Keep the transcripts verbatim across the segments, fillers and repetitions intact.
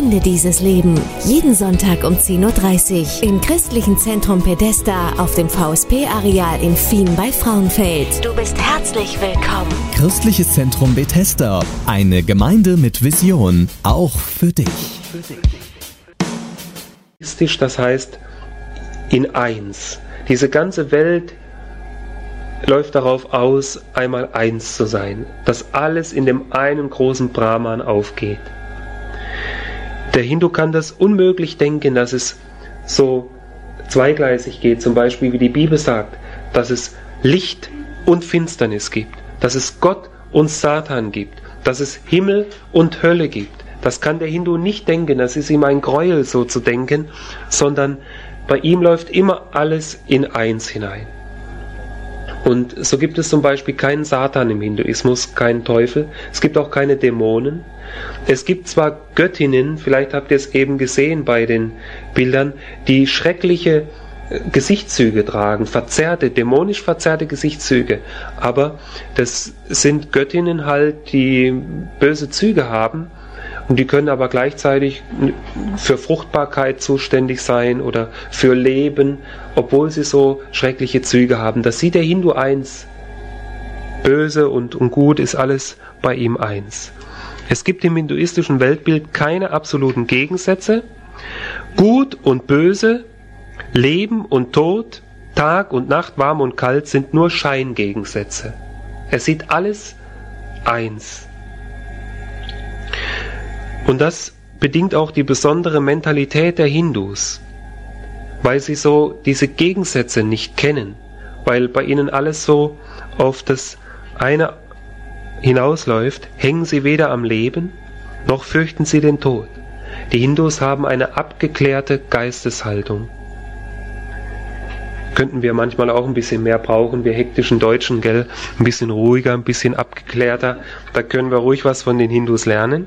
Finde dieses Leben. Jeden Sonntag um zehn Uhr dreißig im christlichen Zentrum Bethesda auf dem V S P-Areal in Fien bei Frauenfeld. Du bist herzlich willkommen. Christliches Zentrum Bethesda. Eine Gemeinde mit Vision. Auch für dich. Das heißt, in eins. Diese ganze Welt läuft darauf aus, einmal eins zu sein. Dass alles in dem einen großen Brahman aufgeht. Der Hindu kann das unmöglich denken, dass es so zweigleisig geht, zum Beispiel wie die Bibel sagt, dass es Licht und Finsternis gibt, dass es Gott und Satan gibt, dass es Himmel und Hölle gibt. Das kann der Hindu nicht denken, das ist ihm ein Gräuel, so zu denken, sondern bei ihm läuft immer alles in eins hinein. Und so gibt es zum Beispiel keinen Satan im Hinduismus, keinen Teufel, es gibt auch keine Dämonen. Es gibt zwar Göttinnen, vielleicht habt ihr es eben gesehen bei den Bildern, die schreckliche Gesichtszüge tragen, verzerrte, dämonisch verzerrte Gesichtszüge, aber das sind Göttinnen halt, die böse Züge haben und die können aber gleichzeitig für Fruchtbarkeit zuständig sein oder für Leben, obwohl sie so schreckliche Züge haben. Das sieht der Hindu eins. Böse und, und gut ist alles bei ihm eins. Es gibt im hinduistischen Weltbild keine absoluten Gegensätze. Gut und böse, Leben und Tod, Tag und Nacht, warm und kalt sind nur Scheingegensätze. Er sieht alles eins. Und das bedingt auch die besondere Mentalität der Hindus, weil sie so diese Gegensätze nicht kennen, weil bei ihnen alles so auf das eine hinausläuft, hängen sie weder am Leben, noch fürchten sie den Tod. Die Hindus haben eine abgeklärte Geisteshaltung. Könnten wir manchmal auch ein bisschen mehr brauchen, wir hektischen Deutschen, gell? Ein bisschen ruhiger, ein bisschen abgeklärter. Da können wir ruhig was von den Hindus lernen.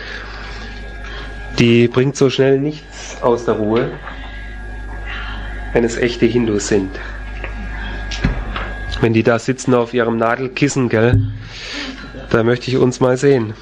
Die bringt so schnell nichts aus der Ruhe, wenn es echte Hindus sind. Wenn die da sitzen auf ihrem Nadelkissen, gell? Da möchte ich uns mal sehen.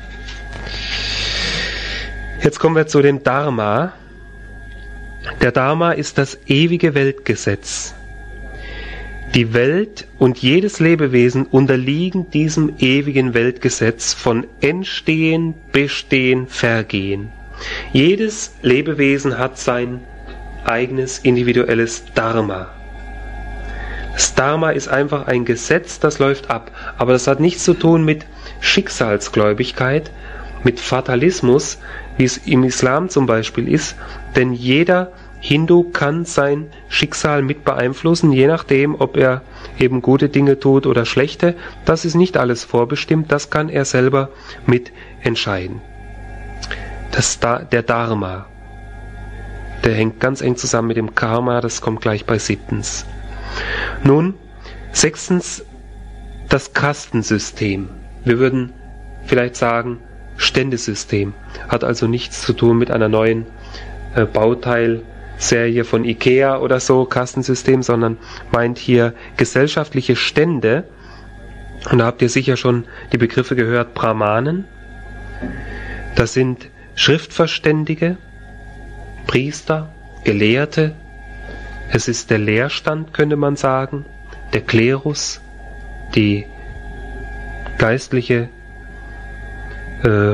Jetzt kommen wir zu dem Dharma. Der Dharma ist das ewige Weltgesetz. Die Welt und jedes Lebewesen unterliegen diesem ewigen Weltgesetz von Entstehen, Bestehen, Vergehen. Jedes Lebewesen hat sein eigenes individuelles Dharma. Das Dharma ist einfach ein Gesetz, das läuft ab. Aber das hat nichts zu tun mit Schicksalsgläubigkeit, mit Fatalismus, wie es im Islam zum Beispiel ist. Denn jeder Hindu kann sein Schicksal mit beeinflussen, je nachdem, ob er eben gute Dinge tut oder schlechte. Das ist nicht alles vorbestimmt, das kann er selber mit entscheiden. Das, der Dharma, der hängt ganz eng zusammen mit dem Karma, das kommt gleich bei siebtens. Nun, sechstens, das Kastensystem. Wir würden vielleicht sagen, Ständesystem. Hat also nichts zu tun mit einer neuen äh, Bauteilserie von Ikea oder so, Kastensystem, sondern meint hier gesellschaftliche Stände. Und da habt ihr sicher schon die Begriffe gehört, Brahmanen. Das sind Schriftverständige, Priester, Gelehrte. Es ist der Lehrstand, könnte man sagen, der Klerus, die geistliche äh,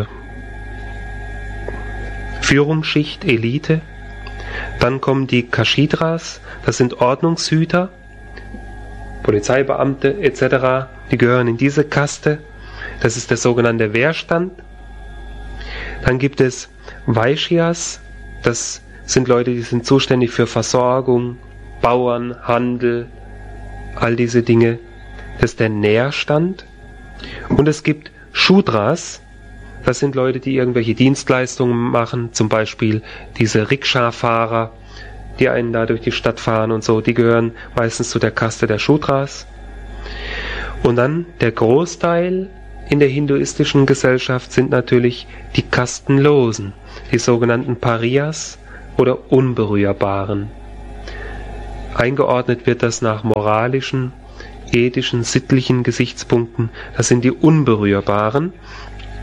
Führungsschicht, Elite. Dann kommen die Kashidras, das sind Ordnungshüter, Polizeibeamte et cetera. Die gehören in diese Kaste. Das ist der sogenannte Wehrstand. Dann gibt es Vaishyas, das sind Leute, die sind zuständig für Versorgung, Bauern, Handel, all diese Dinge. Das ist der Nährstand. Und es gibt Shudras, das sind Leute, die irgendwelche Dienstleistungen machen, zum Beispiel diese Rikscha-Fahrer, die einen da durch die Stadt fahren und so, die gehören meistens zu der Kaste der Shudras. Und dann der Großteil in der hinduistischen Gesellschaft sind natürlich die Kastenlosen, die sogenannten Parias oder Unberührbaren. Eingeordnet wird das nach moralischen, ethischen, sittlichen Gesichtspunkten. Das sind die Unberührbaren.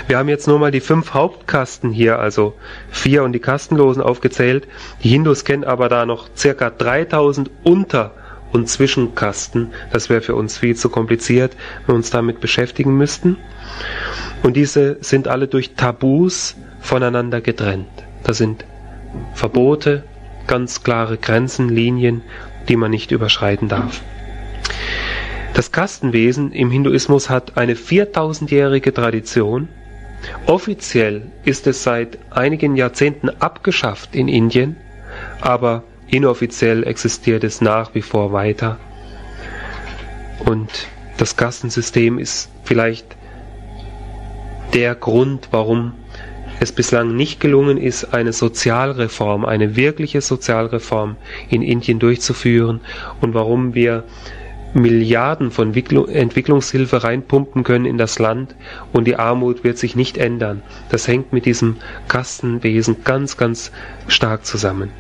Wir haben jetzt nur mal die fünf Hauptkasten hier, also vier und die Kastenlosen aufgezählt. Die Hindus kennen aber da noch circa dreitausend Unter- und Zwischenkasten. Das wäre für uns viel zu kompliziert, wenn wir uns damit beschäftigen müssten. Und diese sind alle durch Tabus voneinander getrennt. Das sind Verbote, ganz klare Grenzen, Linien, die man nicht überschreiten darf. Das Kastenwesen im Hinduismus hat eine viertausendjährige Tradition. Offiziell ist es seit einigen Jahrzehnten abgeschafft in Indien, aber inoffiziell existiert es nach wie vor weiter. Und das Kastensystem ist vielleicht der Grund, warum es bislang nicht gelungen ist, eine Sozialreform, eine wirkliche Sozialreform in Indien durchzuführen und warum wir Milliarden von Entwicklungshilfe reinpumpen können in das Land und die Armut wird sich nicht ändern. Das hängt mit diesem Kastenwesen ganz, ganz stark zusammen.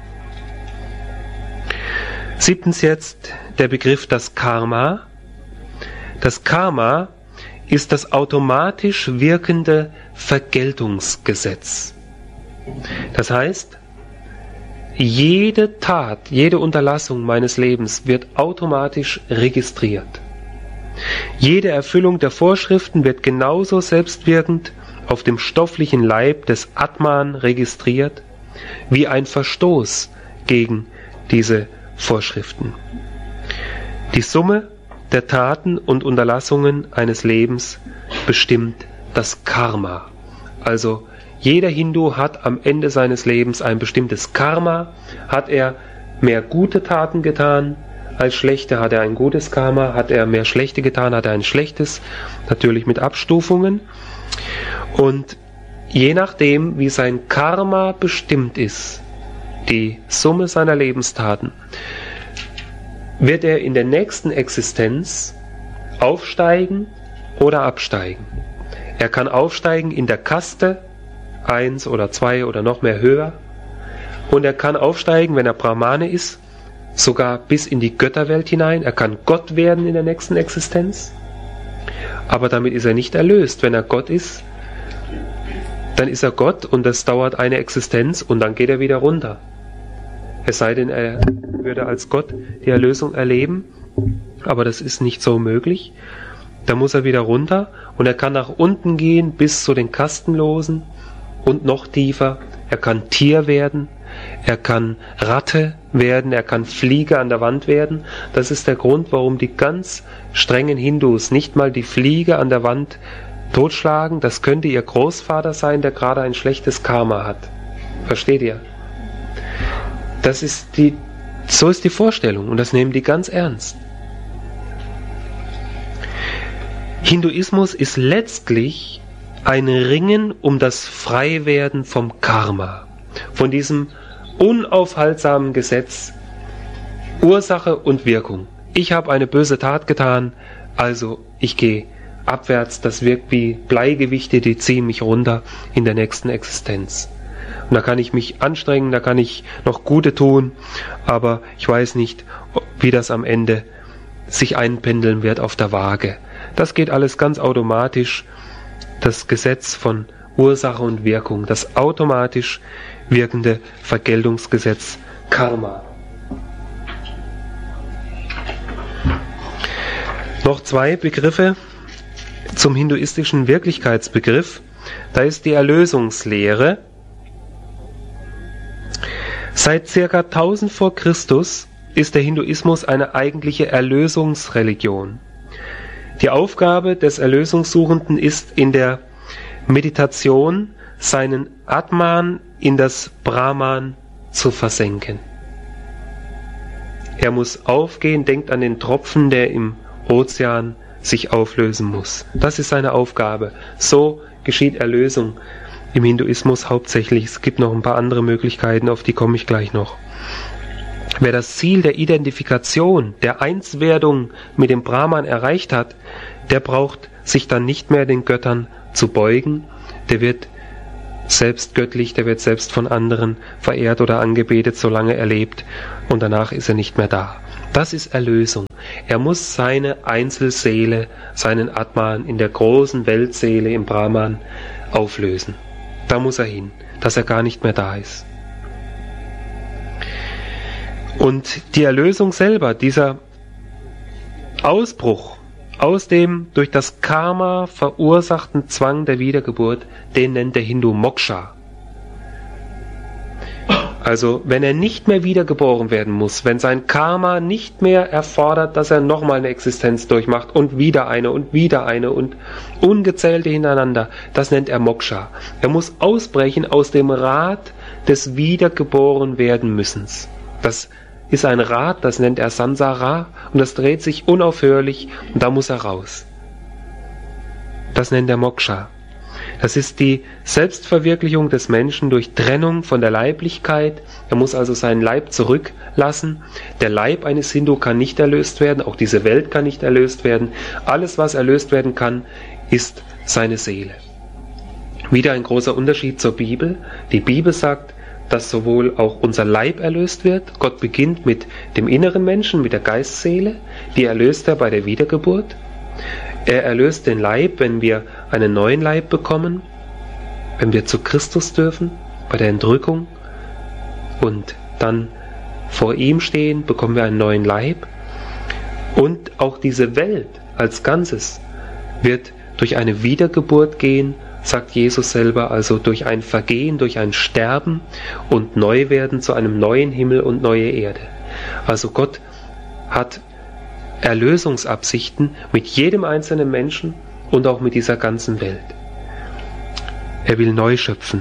Siebtens jetzt der Begriff das Karma. Das Karma ist das automatisch wirkende Vergeltungsgesetz. Das heißt, jede Tat, jede Unterlassung meines Lebens wird automatisch registriert. Jede Erfüllung der Vorschriften wird genauso selbstwirkend auf dem stofflichen Leib des Atman registriert, wie ein Verstoß gegen diese Vorschriften. Die Summe der Taten und Unterlassungen eines Lebens bestimmt das Karma. Also jeder Hindu hat am Ende seines Lebens ein bestimmtes Karma. Hat er mehr gute Taten getan als schlechte, hat er ein gutes Karma. Hat er mehr schlechte getan, hat er ein schlechtes. Natürlich mit Abstufungen. Und je nachdem, wie sein Karma bestimmt ist, die Summe seiner Lebenstaten, wird er in der nächsten Existenz aufsteigen oder absteigen. Er kann aufsteigen in der Kaste, eins oder zwei oder noch mehr höher, und er kann aufsteigen, wenn er Brahmane ist, sogar bis in die Götterwelt hinein. Er kann Gott werden in der nächsten Existenz, aber damit ist er nicht erlöst. Wenn er Gott ist, dann ist er Gott und das dauert eine Existenz und dann geht er wieder runter. Es sei denn, er würde als Gott die Erlösung erleben, aber das ist nicht so möglich. Da muss er wieder runter und er kann nach unten gehen bis zu den Kastenlosen und noch tiefer. Er kann Tier werden, er kann Ratte werden, er kann Fliege an der Wand werden. Das ist der Grund, warum die ganz strengen Hindus nicht mal die Fliege an der Wand totschlagen. Das könnte ihr Großvater sein, der gerade ein schlechtes Karma hat. Versteht ihr? Das ist die, so ist die Vorstellung und das nehmen die ganz ernst. Hinduismus ist letztlich ein Ringen um das Freiwerden vom Karma, von diesem unaufhaltsamen Gesetz Ursache und Wirkung. Ich habe eine böse Tat getan, also ich gehe abwärts, das wirkt wie Bleigewichte, die ziehen mich runter in der nächsten Existenz. Und da kann ich mich anstrengen, da kann ich noch Gute tun, aber ich weiß nicht, wie das am Ende sich einpendeln wird auf der Waage. Das geht alles ganz automatisch, das Gesetz von Ursache und Wirkung, das automatisch wirkende Vergeltungsgesetz Karma. Noch zwei Begriffe zum hinduistischen Wirklichkeitsbegriff. Da ist die Erlösungslehre. Seit ca. tausend vor Christus ist der Hinduismus eine eigentliche Erlösungsreligion. Die Aufgabe des Erlösungssuchenden ist in der Meditation, seinen Atman in das Brahman zu versenken. Er muss aufgehen, denkt an den Tropfen, der im Ozean sich auflösen muss. Das ist seine Aufgabe. So geschieht Erlösung im Hinduismus hauptsächlich. Es gibt noch ein paar andere Möglichkeiten, auf die komme ich gleich noch. Wer das Ziel der Identifikation, der Einswerdung mit dem Brahman erreicht hat, der braucht sich dann nicht mehr den Göttern zu beugen. Der wird selbst göttlich, der wird selbst von anderen verehrt oder angebetet, solange er lebt, und danach ist er nicht mehr da. Das ist Erlösung. Er muss seine Einzelseele, seinen Atman in der großen Weltseele im Brahman auflösen. Da muss er hin, dass er gar nicht mehr da ist. Und die Erlösung selber, dieser Ausbruch aus dem durch das Karma verursachten Zwang der Wiedergeburt, den nennt der Hindu Moksha. Also wenn er nicht mehr wiedergeboren werden muss, wenn sein Karma nicht mehr erfordert, dass er nochmal eine Existenz durchmacht und wieder eine und wieder eine und ungezählte hintereinander, das nennt er Moksha. Er muss ausbrechen aus dem Rad des Wiedergeborenwerdenmüssens. Das ist ein Rad, das nennt er Sansara, und das dreht sich unaufhörlich und da muss er raus. Das nennt er Moksha. Das ist die Selbstverwirklichung des Menschen durch Trennung von der Leiblichkeit. Er muss also seinen Leib zurücklassen. Der Leib eines Hindu kann nicht erlöst werden, auch diese Welt kann nicht erlöst werden. Alles, was erlöst werden kann, ist seine Seele. Wieder ein großer Unterschied zur Bibel. Die Bibel sagt, dass sowohl auch unser Leib erlöst wird. Gott beginnt mit dem inneren Menschen, mit der Geistseele. Die erlöst er bei der Wiedergeburt. Er erlöst den Leib, wenn wir einen neuen Leib bekommen, wenn wir zu Christus dürfen, bei der Entrückung und dann vor ihm stehen, bekommen wir einen neuen Leib. Und auch diese Welt als Ganzes wird durch eine Wiedergeburt gehen, sagt Jesus selber, also durch ein Vergehen, durch ein Sterben und Neuwerden zu einem neuen Himmel und neue Erde. Also Gott hat Erlösungsabsichten mit jedem einzelnen Menschen und auch mit dieser ganzen Welt. Er will neu schöpfen.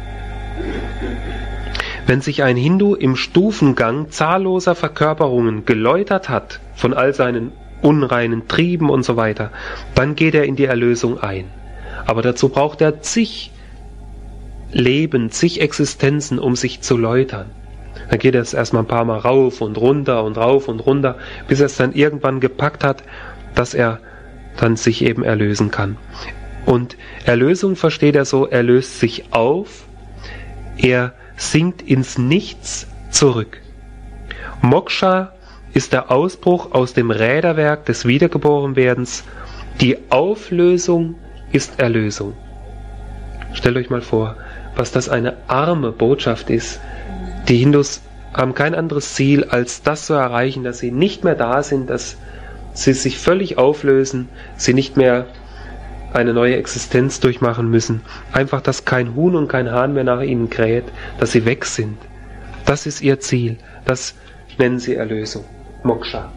Wenn sich ein Hindu im Stufengang zahlloser Verkörperungen geläutert hat von all seinen unreinen Trieben und so weiter, dann geht er in die Erlösung ein. Aber dazu braucht er zig Leben, zig Existenzen, um sich zu läutern. Dann geht er es erstmal ein paar Mal rauf und runter und rauf und runter, bis er es dann irgendwann gepackt hat, dass er dann sich eben erlösen kann. Und Erlösung versteht er so, er löst sich auf, er sinkt ins Nichts zurück. Moksha ist der Ausbruch aus dem Räderwerk des Wiedergeborenwerdens. Die Auflösung ist Erlösung. Stellt euch mal vor, was das eine arme Botschaft ist. Die Hindus haben kein anderes Ziel, als das zu erreichen, dass sie nicht mehr da sind, dass sie sich völlig auflösen, sie nicht mehr eine neue Existenz durchmachen müssen. Einfach, dass kein Huhn und kein Hahn mehr nach ihnen kräht, dass sie weg sind. Das ist ihr Ziel. Das nennen sie Erlösung. Moksha.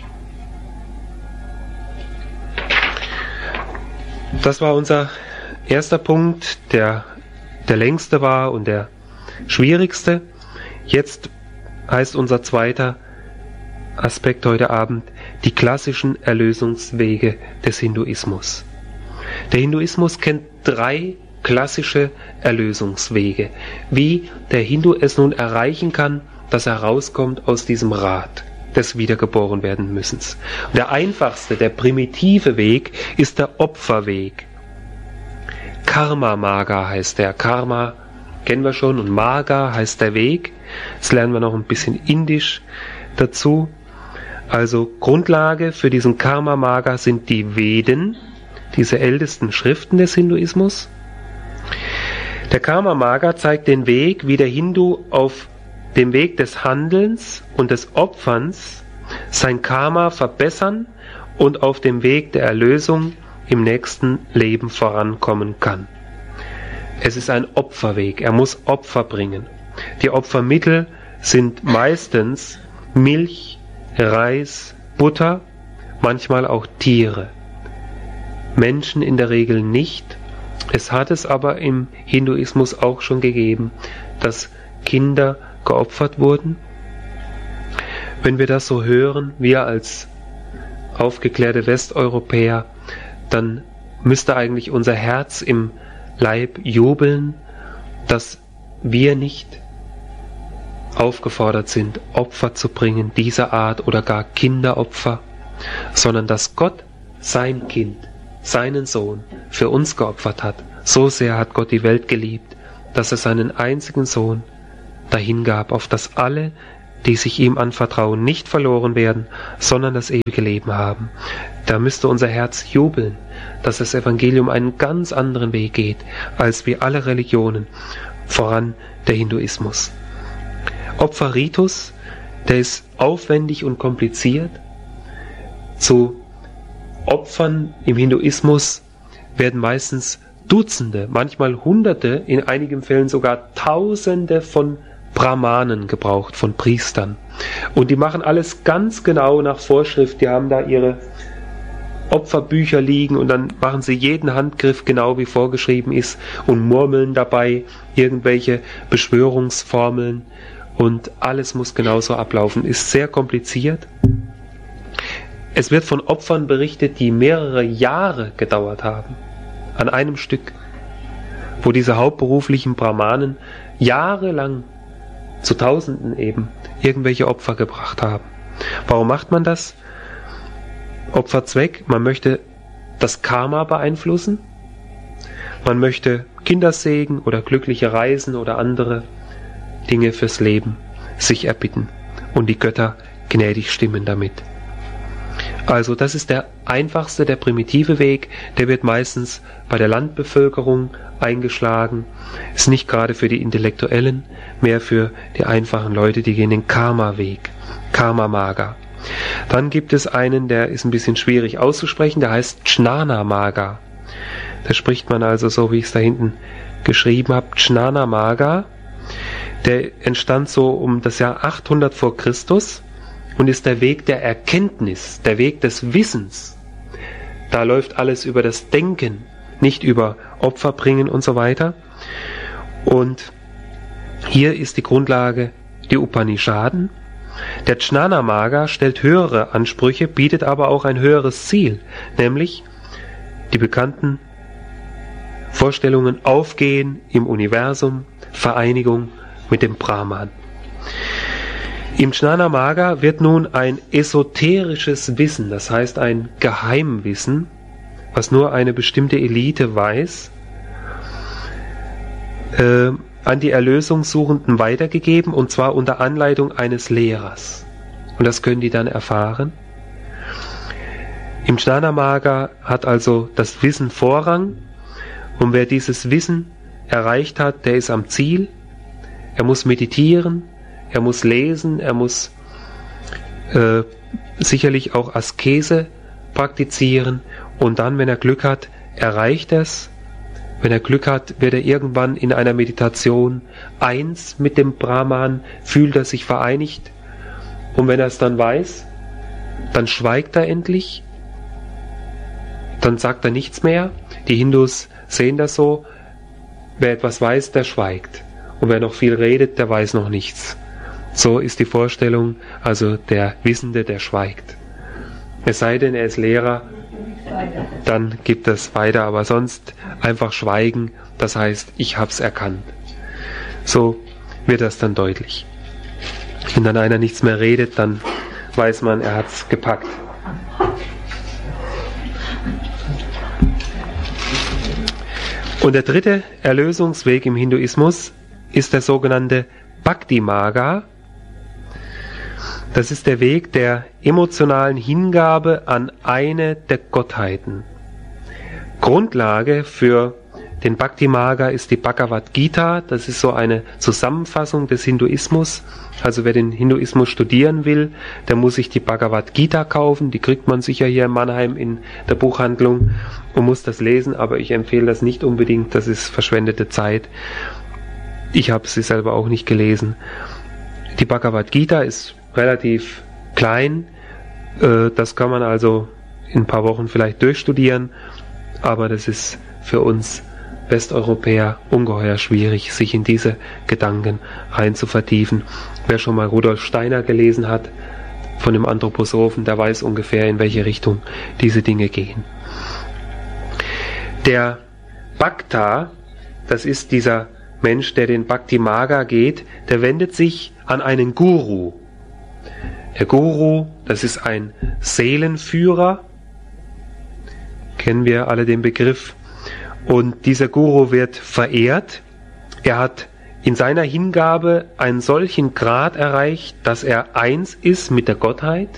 Das war unser erster Punkt, der der längste war und der schwierigste. Jetzt heißt unser zweiter Aspekt heute Abend die klassischen Erlösungswege des Hinduismus. Der Hinduismus kennt drei klassische Erlösungswege, wie der Hindu es nun erreichen kann, dass er rauskommt aus diesem Rad des Wiedergeborenwerdenmüssens. Der einfachste, der primitive Weg ist der Opferweg. Karma Marga heißt der. Karma kennen wir schon und Marga heißt der Weg. Jetzt lernen wir noch ein bisschen Indisch dazu. Also Grundlage für diesen Karma Marga sind die Veden, diese ältesten Schriften des Hinduismus. Der Karma Marga zeigt den Weg, wie der Hindu auf dem Weg des Handelns und des Opferns sein Karma verbessern und auf dem Weg der Erlösung im nächsten Leben vorankommen kann. Es ist ein Opferweg, er muss Opfer bringen. Die Opfermittel sind meistens Milch, Reis, Butter, manchmal auch Tiere. Menschen in der Regel nicht. Es hat es aber im Hinduismus auch schon gegeben, dass Kinder geopfert wurden. Wenn wir das so hören, wir als aufgeklärte Westeuropäer, dann müsste eigentlich unser Herz im Leib jubeln, dass wir nicht aufgefordert sind, Opfer zu bringen, dieser Art oder gar Kinderopfer, sondern dass Gott sein Kind, seinen Sohn für uns geopfert hat. So sehr hat Gott die Welt geliebt, dass er seinen einzigen Sohn dahingab, auf dass alle, die sich ihm anvertrauen, nicht verloren werden, sondern das ewige Leben haben. Da müsste unser Herz jubeln, dass das Evangelium einen ganz anderen Weg geht, als wie alle Religionen, voran der Hinduismus. Opferritus, der ist aufwendig und kompliziert. Zu Opfern im Hinduismus werden meistens Dutzende, manchmal Hunderte, in einigen Fällen sogar Tausende von Brahmanen gebraucht, von Priestern. Und die machen alles ganz genau nach Vorschrift. Die haben da ihre Opferbücher liegen und dann machen sie jeden Handgriff genau wie vorgeschrieben ist und murmeln dabei irgendwelche Beschwörungsformeln und alles muss genauso ablaufen. Ist sehr kompliziert. Es wird von Opfern berichtet, die mehrere Jahre gedauert haben, an einem Stück, wo diese hauptberuflichen Brahmanen jahrelang zu Tausenden eben irgendwelche Opfer gebracht haben. Warum macht man das? Opferzweck, man möchte das Karma beeinflussen, man möchte Kindersegen oder glückliche Reisen oder andere Dinge fürs Leben sich erbitten und die Götter gnädig stimmen damit. Also das ist der einfachste, der primitive Weg, der wird meistens bei der Landbevölkerung eingeschlagen, ist nicht gerade für die Intellektuellen, mehr für die einfachen Leute, die gehen den Karma-Weg, Karma-Maga. Dann gibt es einen, der ist ein bisschen schwierig auszusprechen, der heißt Jnana-Maga. Da spricht man also so, wie ich es da hinten geschrieben habe, Jnana-Maga. Der entstand so um das Jahr achthundert vor Christus und ist der Weg der Erkenntnis, der Weg des Wissens. Da läuft alles über das Denken, nicht über Opferbringen und so weiter. Und hier ist die Grundlage die Upanishaden. Der Jnana-Maga stellt höhere Ansprüche, bietet aber auch ein höheres Ziel, nämlich die bekannten Vorstellungen Aufgehen im Universum, Vereinigung mit dem Brahman. Im Jnana-Maga wird nun ein esoterisches Wissen, das heißt ein Geheimwissen, was nur eine bestimmte Elite weiß, äh, an die Erlösungssuchenden weitergegeben, und zwar unter Anleitung eines Lehrers. Und das können die dann erfahren. Im Jnana-Maga hat also das Wissen Vorrang, und wer dieses Wissen erreicht hat, der ist am Ziel. Er muss meditieren, er muss lesen, er muss äh, sicherlich auch Askese praktizieren, und dann, wenn er Glück hat, erreicht er es. Wenn er Glück hat, wird er irgendwann in einer Meditation eins mit dem Brahman, fühlt er sich vereinigt. Und wenn er es dann weiß, dann schweigt er endlich, dann sagt er nichts mehr. Die Hindus sehen das so, wer etwas weiß, der schweigt. Und wer noch viel redet, der weiß noch nichts. So ist die Vorstellung, also der Wissende, der schweigt. Es sei denn, er ist Lehrer, dann gibt es weiter, aber sonst einfach schweigen, das heißt, ich hab's erkannt. So wird das dann deutlich. Wenn dann einer nichts mehr redet, dann weiß man, er hat's gepackt. Und der dritte Erlösungsweg im Hinduismus ist der sogenannte Bhakti-Maga. Das ist der Weg der emotionalen Hingabe an eine der Gottheiten. Grundlage für den Bhakti-Maga ist die Bhagavad Gita. Das ist so eine Zusammenfassung des Hinduismus. Also wer den Hinduismus studieren will, der muss sich die Bhagavad Gita kaufen. Die kriegt man sicher hier in Mannheim in der Buchhandlung und muss das lesen. Aber ich empfehle das nicht unbedingt. Das ist verschwendete Zeit. Ich habe sie selber auch nicht gelesen. Die Bhagavad Gita ist relativ klein. Das kann man also in ein paar Wochen vielleicht durchstudieren. Aber das ist für uns Westeuropäer ungeheuer schwierig, sich in diese Gedanken rein zu vertiefen. Wer schon mal Rudolf Steiner gelesen hat, von dem Anthroposophen, der weiß ungefähr, in welche Richtung diese Dinge gehen. Der Bhakta, das ist dieser Mensch, der den Bhakti-Maga geht, der wendet sich an einen Guru. Der Guru, das ist ein Seelenführer, kennen wir alle den Begriff. Und dieser Guru wird verehrt. Er hat in seiner Hingabe einen solchen Grad erreicht, dass er eins ist mit der Gottheit.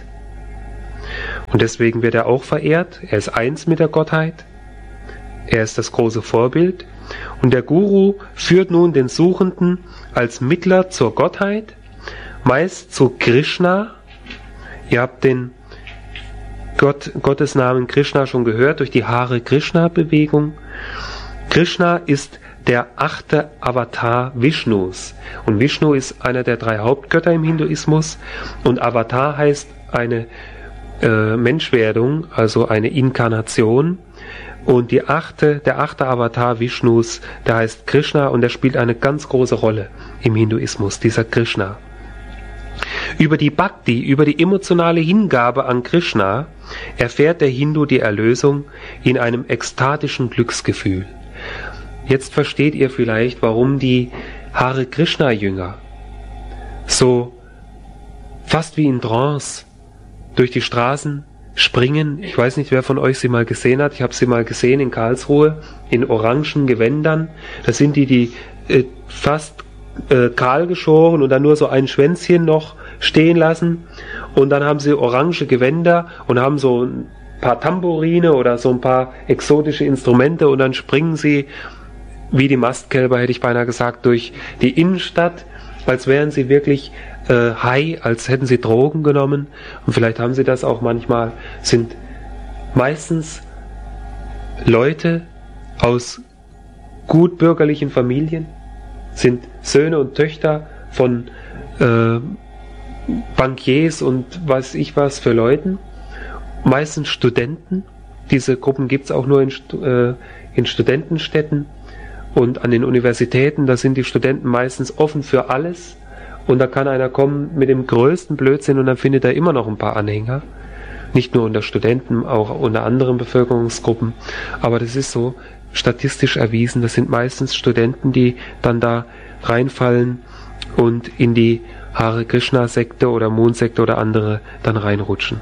Und deswegen wird er auch verehrt. Er ist eins mit der Gottheit. Er ist das große Vorbild. Und der Guru führt nun den Suchenden als Mittler zur Gottheit, meist zu Krishna. Ihr habt den Gott, Gottes Namen Krishna schon gehört durch die Hare Krishna Bewegung. Krishna ist der achte Avatar Vishnus. Und Vishnu ist einer der drei Hauptgötter im Hinduismus. Und Avatar heißt eine äh, Menschwerdung, also eine Inkarnation. Und die achte, der achte Avatar Vishnus, der heißt Krishna und der spielt eine ganz große Rolle im Hinduismus, dieser Krishna. Über die Bhakti, über die emotionale Hingabe an Krishna, erfährt der Hindu die Erlösung in einem ekstatischen Glücksgefühl. Jetzt versteht ihr vielleicht, warum die Hare Krishna Jünger so fast wie in Trance durch die Straßen springen. Ich weiß nicht, wer von euch sie mal gesehen hat. Ich habe sie mal gesehen in Karlsruhe in orangen Gewändern. Das sind die, die äh, fast äh, kahl geschoren und dann nur so ein Schwänzchen noch stehen lassen. Und dann haben sie orange Gewänder und haben so ein paar Tambourine oder so ein paar exotische Instrumente und dann springen sie wie die Mastkälber, hätte ich beinahe gesagt, durch die Innenstadt, als wären sie wirklich äh, high, als hätten sie Drogen genommen. Und vielleicht haben sie das auch manchmal. Sind meistens Leute aus gut bürgerlichen Familien, sind Söhne und Töchter von äh, Bankiers und weiß ich was für Leuten. Meistens Studenten. Diese Gruppen gibt es auch nur in, äh, in Studentenstädten. Und an den Universitäten, da sind die Studenten meistens offen für alles. Und da kann einer kommen mit dem größten Blödsinn und dann findet er immer noch ein paar Anhänger. Nicht nur unter Studenten, auch unter anderen Bevölkerungsgruppen. Aber das ist so statistisch erwiesen. Das sind meistens Studenten, die dann da reinfallen und in die Hare Krishna Sekte oder Mondsekte oder andere dann reinrutschen.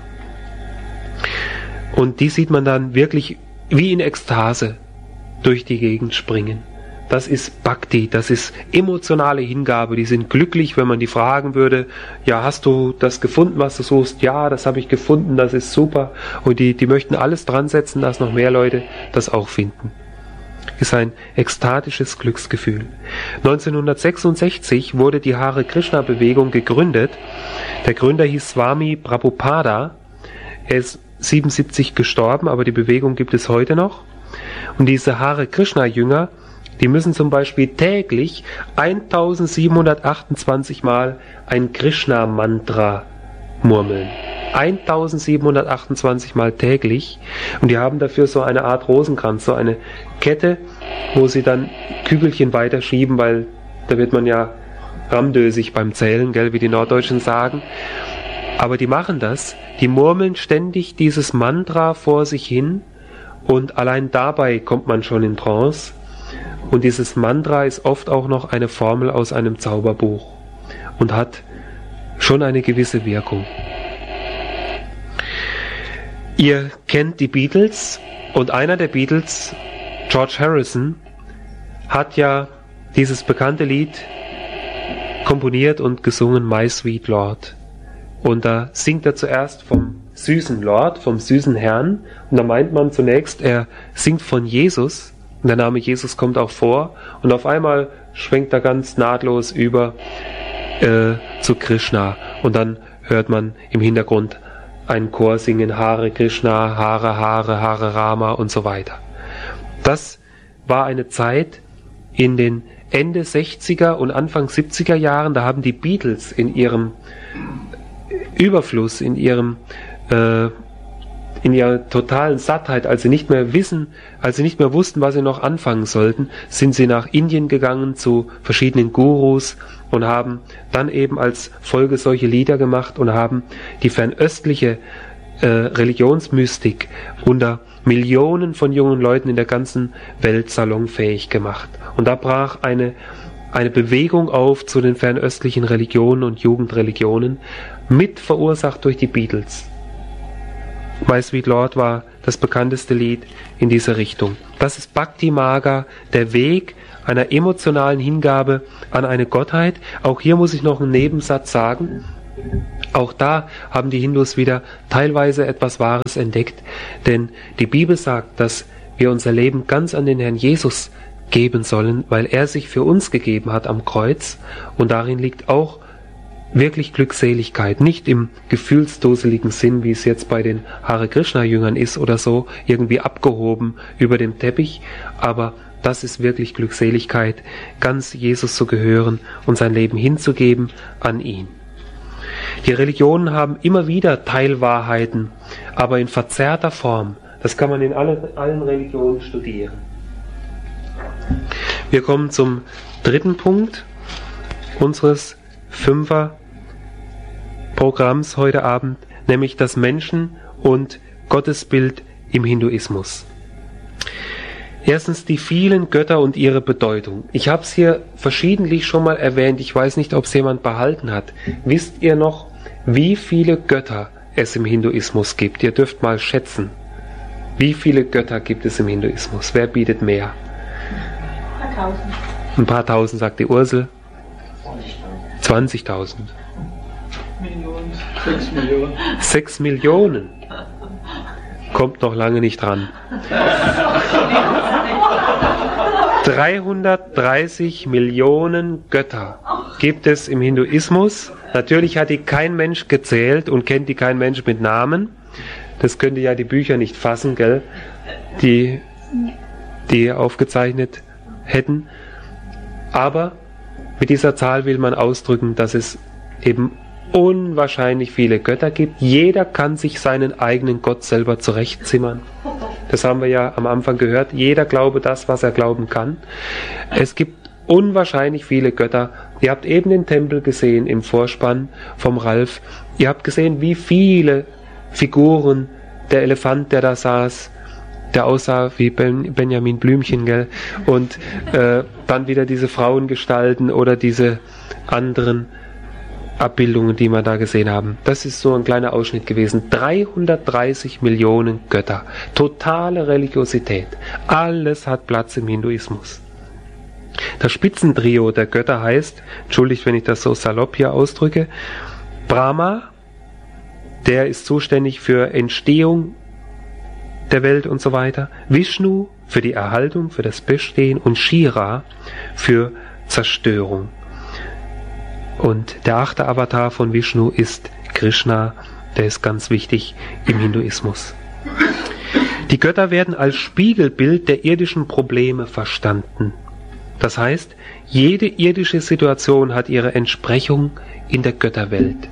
Und die sieht man dann wirklich wie in Ekstase durch die Gegend springen. Das ist Bhakti, das ist emotionale Hingabe. Die sind glücklich, wenn man die fragen würde, ja, hast du das gefunden, was du suchst? Ja, das habe ich gefunden, das ist super. Und die, die möchten alles dran setzen, dass noch mehr Leute das auch finden. Ist ein ekstatisches Glücksgefühl. neunzehnhundertsechsundsechzig wurde die Hare Krishna Bewegung gegründet. Der Gründer hieß Swami Prabhupada. Er ist siebenundsiebzig gestorben, aber die Bewegung gibt es heute noch. Und diese Hare Krishna Jünger, die müssen zum Beispiel täglich eintausendsiebenhundertachtundzwanzig Mal ein Krishna-Mantra murmeln. eintausendsiebenhundertachtundzwanzig Mal täglich. Und die haben dafür so eine Art Rosenkranz, so eine Kette, wo sie dann Kügelchen weiterschieben, weil da wird man ja ramdösig beim Zählen, gell, wie die Norddeutschen sagen. Aber die machen das, die murmeln ständig dieses Mantra vor sich hin und allein dabei kommt man schon in Trance. Und dieses Mantra ist oft auch noch eine Formel aus einem Zauberbuch und hat schon eine gewisse Wirkung. Ihr kennt die Beatles und einer der Beatles, George Harrison, hat ja dieses bekannte Lied komponiert und gesungen, My Sweet Lord. Und da singt er zuerst vom süßen Lord, vom süßen Herrn. Und da meint man zunächst, er singt von Jesus. Und der Name Jesus kommt auch vor. Und auf einmal schwenkt er ganz nahtlos über äh, zu Krishna. Und dann hört man im Hintergrund einen Chor singen, Hare Krishna, Hare Hare, Hare Rama und so weiter. Das war eine Zeit in den Ende sechziger und Anfang siebziger Jahren. Da haben die Beatles in ihrem Überfluss, in ihrem äh, in ihrer totalen Sattheit, als sie nicht mehr wissen, als sie nicht mehr wussten, was sie noch anfangen sollten, sind sie nach Indien gegangen zu verschiedenen Gurus und haben dann eben als Folge solche Lieder gemacht und haben die fernöstliche äh, Religionsmystik unter Millionen von jungen Leuten in der ganzen Welt salonfähig gemacht. Und da brach eine eine Bewegung auf zu den fernöstlichen Religionen und Jugendreligionen, mit verursacht durch die Beatles. My Sweet Lord war das bekannteste Lied in dieser Richtung. Das ist Bhakti Marga, der Weg einer emotionalen Hingabe an eine Gottheit. Auch hier muss ich noch einen Nebensatz sagen. Auch da haben die Hindus wieder teilweise etwas Wahres entdeckt, denn die Bibel sagt, dass wir unser Leben ganz an den Herrn Jesus geben sollen, weil er sich für uns gegeben hat am Kreuz, und darin liegt auch wirklich Glückseligkeit, nicht im gefühlsduseligen Sinn, wie es jetzt bei den Hare Krishna Jüngern ist oder so, irgendwie abgehoben über dem Teppich, aber das ist wirklich Glückseligkeit, ganz Jesus zu gehören und sein Leben hinzugeben an ihn. Die Religionen haben immer wieder Teilwahrheiten, aber in verzerrter Form. Das kann man in alle, allen Religionen studieren. Wir kommen zum dritten Punkt unseres Fünfer-Programms heute Abend, nämlich das Menschen- und Gottesbild im Hinduismus. Erstens die vielen Götter und ihre Bedeutung. Ich habe es hier verschiedentlich schon mal erwähnt, ich weiß nicht, ob es jemand behalten hat. Wisst ihr noch, wie viele Götter es im Hinduismus gibt? Ihr dürft mal schätzen. Wie viele Götter gibt es im Hinduismus? Wer bietet mehr? Ein paar tausend. Ein paar tausend, sagt die Ursel. zwanzigtausend. Millionen. Sechs Millionen. Sechs Millionen. Kommt noch lange nicht dran. dreihundertdreißig Millionen Götter gibt es im Hinduismus. Natürlich hat die kein Mensch gezählt und kennt die kein Mensch mit Namen. Das könnte ja die Bücher nicht fassen, gell? Die, die aufgezeichnet hätten. Aber mit dieser Zahl will man ausdrücken, dass es eben unwahrscheinlich viele Götter gibt. Jeder kann sich seinen eigenen Gott selber zurechtzimmern. Das haben wir ja am Anfang gehört. Jeder glaube das, was er glauben kann. Es gibt unwahrscheinlich viele Götter. Ihr habt eben den Tempel gesehen im Vorspann vom Ralf. Ihr habt gesehen, wie viele Figuren, der Elefant, der da saß, der aussah wie ben, Benjamin Blümchen, gell? Und äh, dann wieder diese Frauengestalten oder diese anderen Abbildungen, die wir da gesehen haben. Das ist so ein kleiner Ausschnitt gewesen. dreihundertdreißig Millionen Götter. Totale Religiosität. Alles hat Platz im Hinduismus. Das Spitzentrio der Götter heißt, entschuldigt, wenn ich das so salopp hier ausdrücke, Brahma, der ist zuständig für Entstehung der Welt und so weiter, Vishnu für die Erhaltung, für das Bestehen und Shira für Zerstörung. Und der achte Avatar von Vishnu ist Krishna, der ist ganz wichtig im Hinduismus. Die Götter werden als Spiegelbild der irdischen Probleme verstanden. Das heißt, jede irdische Situation hat ihre Entsprechung in der Götterwelt.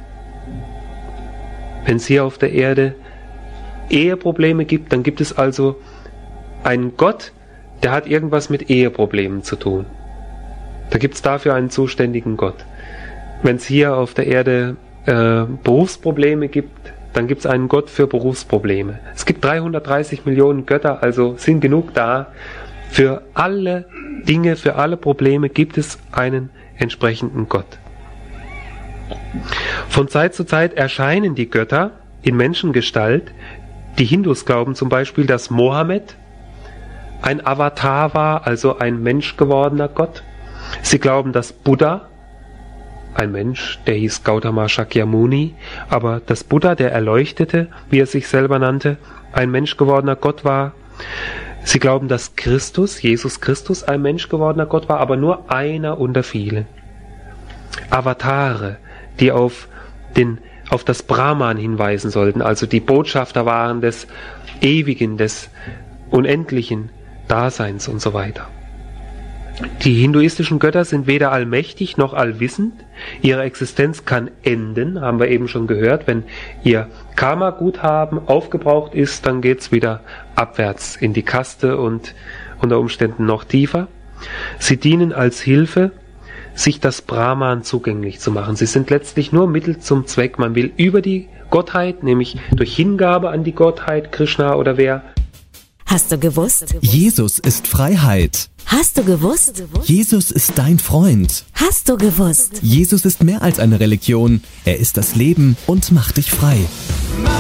Wenn es hier auf der Erde Eheprobleme gibt, dann gibt es also einen Gott, der hat irgendwas mit Eheproblemen zu tun. Da gibt es dafür einen zuständigen Gott. Wenn es hier auf der Erde äh, Berufsprobleme gibt, dann gibt es einen Gott für Berufsprobleme. Es gibt dreihundertdreißig Millionen Götter, also sind genug da. Für alle Dinge, für alle Probleme gibt es einen entsprechenden Gott. Von Zeit zu Zeit erscheinen die Götter in Menschengestalt. Die Hindus glauben zum Beispiel, dass Mohammed ein Avatar war, also ein menschgewordener Gott. Sie glauben, dass Buddha, ein Mensch, der hieß Gautama Shakyamuni, aber dass Buddha, der Erleuchtete, wie er sich selber nannte, ein menschgewordener Gott war. Sie glauben, dass Christus, Jesus Christus, ein menschgewordener Gott war, aber nur einer unter vielen. Avatare, die auf, den, auf das Brahman hinweisen sollten, also die Botschafter waren des ewigen, des unendlichen Daseins und so weiter. Die hinduistischen Götter sind weder allmächtig noch allwissend. Ihre Existenz kann enden, haben wir eben schon gehört. Wenn ihr Karma-Guthaben aufgebraucht ist, dann geht's wieder abwärts in die Kaste und unter Umständen noch tiefer. Sie dienen als Hilfe, sich das Brahman zugänglich zu machen. Sie sind letztlich nur Mittel zum Zweck. Man will über die Gottheit, nämlich durch Hingabe an die Gottheit, Krishna oder wer. Hast du gewusst? Jesus ist Freiheit. Hast du gewusst? Jesus ist dein Freund. Hast du gewusst? Jesus ist mehr als eine Religion. Er ist das Leben und macht dich frei.